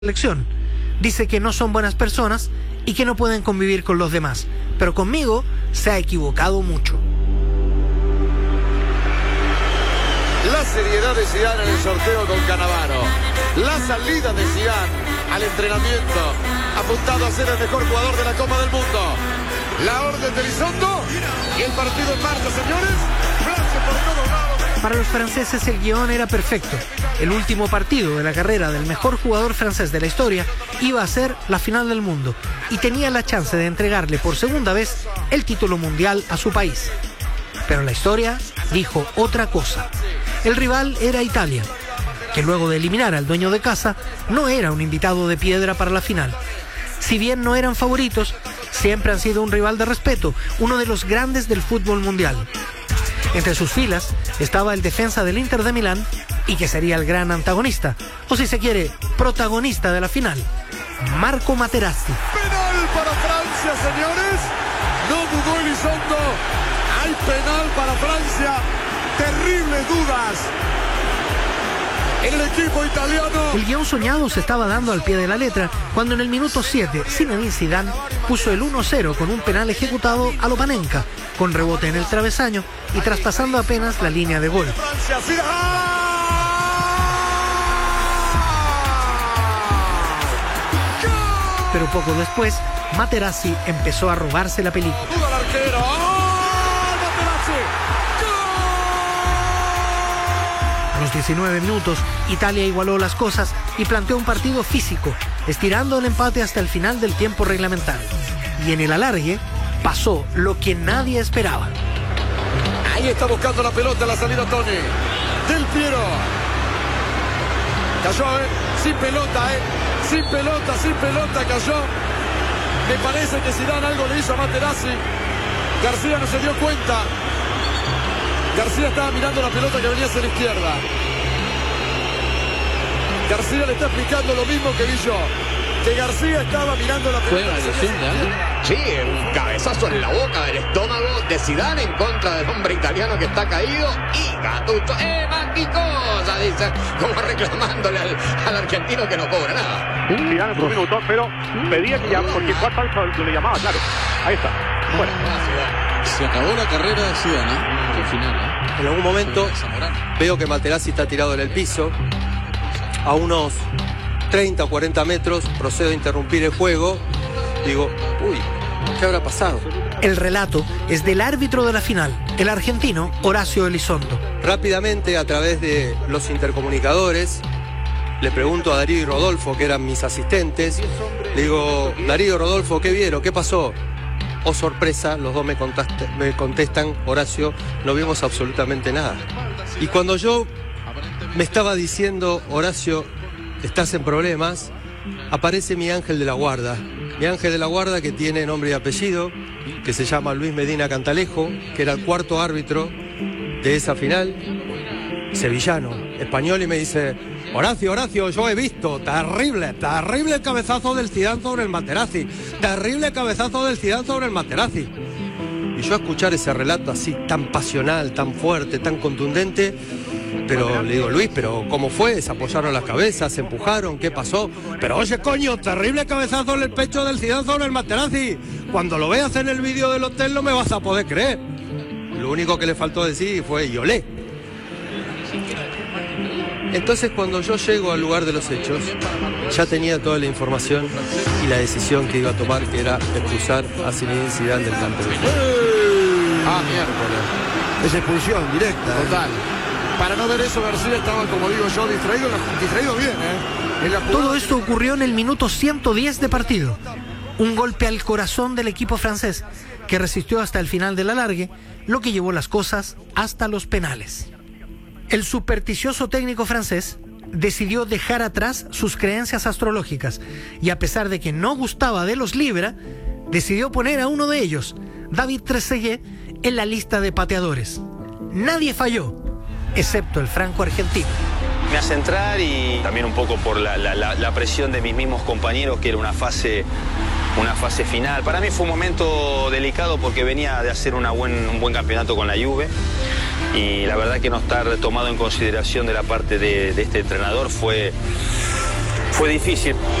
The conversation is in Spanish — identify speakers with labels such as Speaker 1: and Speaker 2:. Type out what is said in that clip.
Speaker 1: selección. Dice que no son buenas personas y que no pueden convivir con los demás. Pero conmigo se ha equivocado mucho.
Speaker 2: La seriedad de Zidane en el sorteo con Cannavaro. La salida de Zidane al entrenamiento, apuntado a ser el mejor jugador de la Copa del Mundo. La orden de Elizondo y el partido en marcha, señores. Francia por todos lados.
Speaker 1: Para los franceses el guión era perfecto. El último partido de la carrera del mejor jugador francés de la historia iba a ser la final del mundo y tenía la chance de entregarle por segunda vez el título mundial a su país. Pero la historia dijo otra cosa. El rival era Italia, que luego de eliminar al dueño de casa no era un invitado de piedra para la final. Si bien no eran favoritos, siempre han sido un rival de respeto, uno de los grandes del fútbol mundial. Entre sus filas estaba el defensa del Inter de Milán y que sería el gran antagonista, o si se quiere, protagonista de la final, Marco Materazzi.
Speaker 2: Penal para Francia, señores. No dudó Elizondo. Hay penal para Francia. Terribles dudas en el equipo italiano.
Speaker 1: El guión soñado se estaba dando al pie de la letra cuando en el minuto 7 Zinedine Zidane puso el 1-0 con un penal ejecutado a lo Panenka, con rebote en el travesaño y traspasando apenas la línea de gol. Pero poco después, Materazzi empezó a robarse la película. A los 19 minutos, Italia igualó las cosas y planteó un partido físico, estirando el empate hasta el final del tiempo reglamentario. Y en el alargue pasó lo que nadie esperaba.
Speaker 2: Ahí está buscando la pelota, la salida Toni. Del Piero. Cayó, sin pelota, sin pelota cayó. Me parece que Zidane algo le hizo a Materazzi. García no se dio cuenta. García estaba mirando la pelota que venía hacia la izquierda. García le está explicando lo mismo que vi yo. Que García estaba mirando la pelota.
Speaker 3: ¿Fue una lesión de algo?
Speaker 4: Sí, un cabezazo en la boca del estómago de Zidane en contra del hombre italiano que está caído. Y Gattuso, ¡ma qué cosa! Dice, como reclamándole al argentino que no cobra nada.
Speaker 5: Zidane por un minuto, pero pedía que ya, porque cuarto le llamaba, claro. Ahí está. Bueno.
Speaker 3: Se acabó la carrera de Zidane, al final.
Speaker 6: En algún momento veo que Materazzi está tirado en el piso. A unos 30 o 40 metros procedo a interrumpir el juego. Digo, uy, ¿qué habrá pasado?
Speaker 1: El relato es del árbitro de la final, el argentino Horacio Elizondo.
Speaker 6: Rápidamente, a través de los intercomunicadores, le pregunto a Darío y Rodolfo, que eran mis asistentes. Le digo, Darío, Rodolfo, ¿qué vieron? ¿Qué pasó? Oh, sorpresa, los dos me contestan, Horacio, no vimos absolutamente nada. Y cuando yo me estaba diciendo, Horacio, estás en problemas, aparece mi ángel de la guarda. Mi ángel de la guarda, que tiene nombre y apellido, que se llama Luis Medina Cantalejo, que era el cuarto árbitro de esa final, sevillano, español, y me dice, Horacio, yo he visto, terrible el cabezazo del Zidane sobre el Materazzi, terrible cabezazo del Zidane sobre el Materazzi. Y yo a escuchar ese relato así tan pasional, tan fuerte, tan contundente, pero le digo, Luis, pero ¿cómo fue? ¿Se apoyaron las cabezas? ¿Se empujaron? ¿Qué pasó? Pero oye, coño, terrible cabezazo en el pecho del Zidane sobre el Materazzi. Cuando lo veas en el vídeo del hotel no me vas a poder creer. Lo único que le faltó decir fue y olé. Entonces, cuando yo llego al lugar de los hechos, ya tenía toda la información y la decisión que iba a tomar, que era expulsar a Zinedine Zidane del campo.
Speaker 2: Miércoles.
Speaker 7: Es expulsión directa.
Speaker 2: Total. Para no ver eso, García estaba, como digo yo, distraído bien,
Speaker 1: Todo esto ocurrió en el minuto 110 de partido. Un golpe al corazón del equipo francés, que resistió hasta el final del alargue, lo que llevó las cosas hasta los penales. El supersticioso técnico francés decidió dejar atrás sus creencias astrológicas y, a pesar de que no gustaba de los Libra, decidió poner a uno de ellos, David Trezeguet, en la lista de pateadores. Nadie falló, excepto el franco argentino.
Speaker 8: Me hace entrar y también un poco por la presión de mis mismos compañeros, que era una fase final. Para mí fue un momento delicado porque venía de hacer un buen campeonato con la Juve y la verdad que no estar tomado en consideración de la parte de este entrenador fue Fue difícil.